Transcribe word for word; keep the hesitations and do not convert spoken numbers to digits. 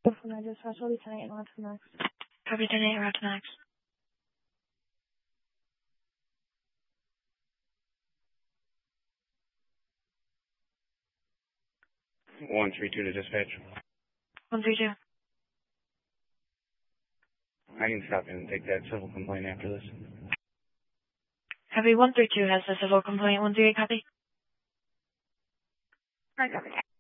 I just special Lieutenant and to Max. Copy, Lieutenant, route to Max. one three two to dispatch. one three two. I can stop in and take that civil complaint after this. Copy, one three two has the civil complaint. one three eight, copy. I copy.